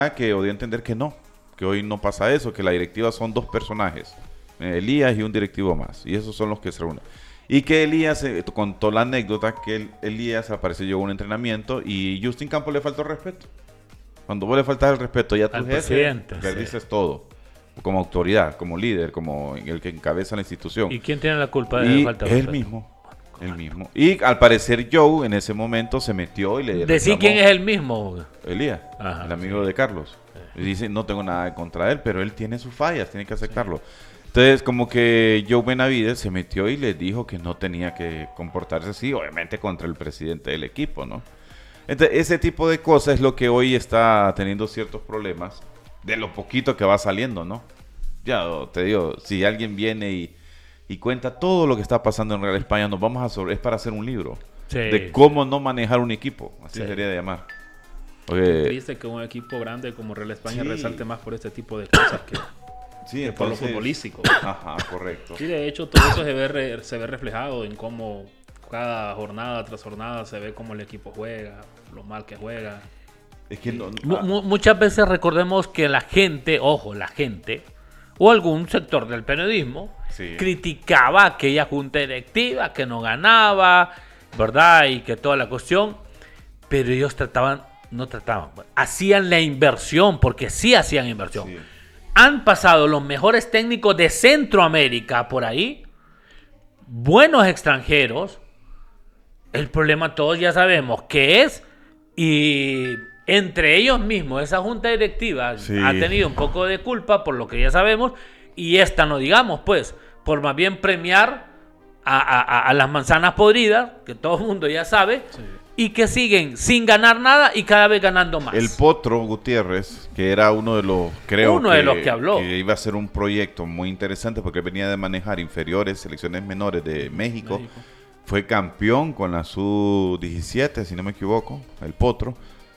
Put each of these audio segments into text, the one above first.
que dio a entender que hoy no pasa eso, que la directiva son 2 personajes, Elías y un directivo más, y esos son los que se reúnen. Y que Elías contó la anécdota que Elías apareció, llegó a un entrenamiento y Justin Campos le faltó respeto. Cuando vos le faltas el respeto ya a tu jefe, le dices todo, como autoridad, como líder, como el que encabeza la institución. ¿Y quién tiene la culpa de la falta de respeto? Él mismo. Y al parecer Joe en ese momento se metió y le Decí quién es el mismo. Elías, Ajá, el amigo de Carlos. Y dice, no tengo nada contra él, pero él tiene sus fallas, tiene que aceptarlo. Entonces, como que Joe Benavides se metió y le dijo que no tenía que comportarse así, obviamente contra el presidente del equipo, ¿no? Entonces, ese tipo de cosas es lo que hoy está teniendo ciertos problemas, de lo poquito que va saliendo, ¿no? Ya te digo, si alguien viene y cuenta todo lo que está pasando en Real España, nos vamos a es para hacer un libro de cómo no manejar un equipo, así sería de llamar. Porque triste que un equipo grande como Real España resalte más por este tipo de cosas que por lo futbolístico. Ajá, correcto. Sí, de hecho, todo eso se ve reflejado en cómo cada jornada tras jornada se ve cómo el equipo juega, lo mal que juega. Es que muchas veces recordemos que la gente o algún sector del periodismo criticaba a aquella junta directiva que no ganaba, ¿verdad? Y que toda la cuestión, pero ellos hacían la inversión, porque sí hacían inversión. Sí. Han pasado los mejores técnicos de Centroamérica por ahí, buenos extranjeros. El problema todos ya sabemos qué es, y entre ellos mismos esa junta directiva ha tenido un poco de culpa por lo que ya sabemos, y esta no digamos, pues, por más bien premiar a las manzanas podridas, que todo el mundo ya sabe, y que siguen sin ganar nada y cada vez ganando más. El Potro Gutiérrez, que era uno de los que habló, que iba a ser un proyecto muy interesante porque venía de manejar inferiores, selecciones menores de México. Fue campeón con la Sub-17, si no me equivoco, el Potro.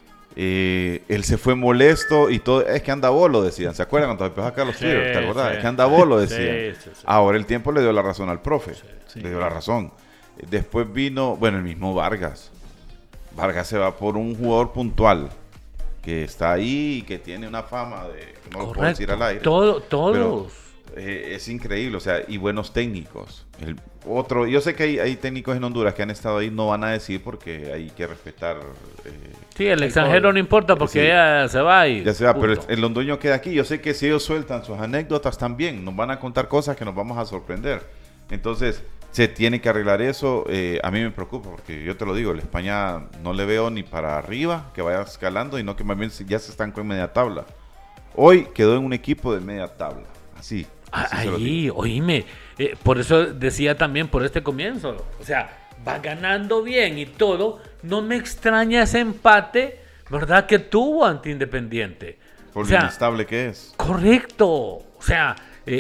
Él se fue molesto y todo. Es que anda bolo, decían. ¿Se acuerdan cuando empezó a Carlos Twitter? ¿Te acordás? Es que anda bolo, decían. Ahora el tiempo le dio la razón al profe. Le dio la razón. Después vino, el mismo Vargas. Vargas se va por un jugador puntual que está ahí y que tiene una fama de... No lo puedo decir al aire. Todos. Pero, es increíble, o sea, y buenos técnicos. Yo sé que hay técnicos en Honduras que han estado ahí, no van a decir porque hay que respetar. El extranjero no importa porque ya se va y... Ya se va, pero el hondureño queda aquí. Yo sé que si ellos sueltan sus anécdotas también, nos van a contar cosas que nos vamos a sorprender. Entonces, se tiene que arreglar eso. A mí me preocupa porque yo te lo digo, el España no le veo ni para arriba que vaya escalando, y no que más bien ya se estancó en media tabla. Hoy quedó en un equipo de media tabla, así. Ahí, oíme, por eso decía también por este comienzo, o sea, va ganando bien y todo, no me extraña ese empate, ¿verdad? Que tuvo ante Independiente. Por lo inestable que es. Correcto, o sea,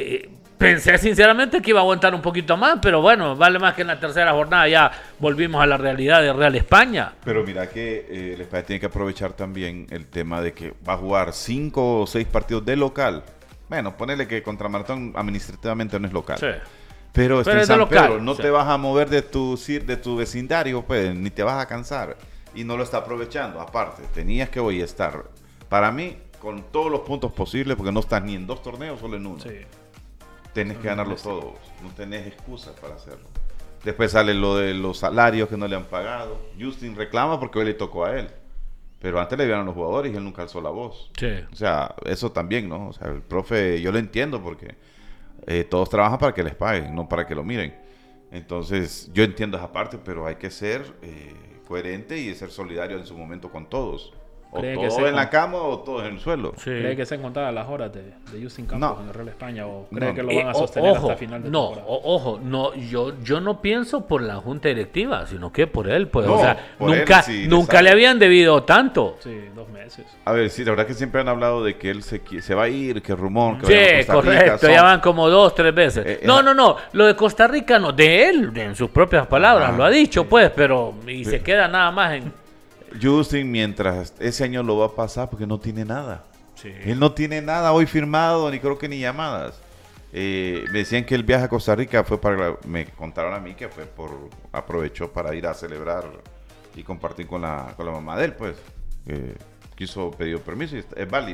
pensé sinceramente que iba a aguantar un poquito más, pero bueno, vale más que en la tercera jornada ya volvimos a la realidad de Real España. Pero mira que el España tiene que aprovechar también el tema de que va a jugar 5 o 6 partidos de local. Bueno, ponele que contra Maratón administrativamente no es local. Sí. Pero está en San Pedro, no te vas a mover de tu vecindario, pues, ni te vas a cansar. Y no lo está aprovechando. Aparte, tenías que hoy estar, para mí, con todos los puntos posibles, porque no estás ni en 2 torneos, solo en 1. Sí. Tenés que ganarlo todos. No tenés excusas para hacerlo. Después sale lo de los salarios que no le han pagado. Justin reclama porque hoy le tocó a él. Pero antes le dieron los jugadores y él nunca alzó la voz. Sí. O sea, eso también, ¿no? O sea, el profe, yo lo entiendo porque todos trabajan para que les paguen, no para que lo miren. Entonces, yo entiendo esa parte, pero hay que ser coherente y ser solidario en su momento con todos. O todos en la cama o todos en el suelo. Sí. ¿Cree que se han contado las horas de Justin Campos en el Real España? ¿O cree que lo van a sostener hasta final de temporada? Yo no pienso por la junta directiva, sino que por él. Pues, o sea, nunca le habían debido tanto. Sí, 2 meses. A ver, sí, la verdad que siempre han hablado de que él se va a ir, que rumor, que vaya a Costa Rica. Correcto, ya van como 2, 3 veces. No, lo de Costa Rica no, de él, en sus propias palabras, lo ha dicho, pues, pero se queda nada más en... Justin, mientras ese año lo va a pasar porque no tiene nada. Sí. Él no tiene nada hoy firmado, ni creo que ni llamadas. Me decían que el viaje a Costa Rica me contaron a mí que aprovechó para ir a celebrar y compartir con la mamá de él, pues. Quiso pedir permiso y es válido.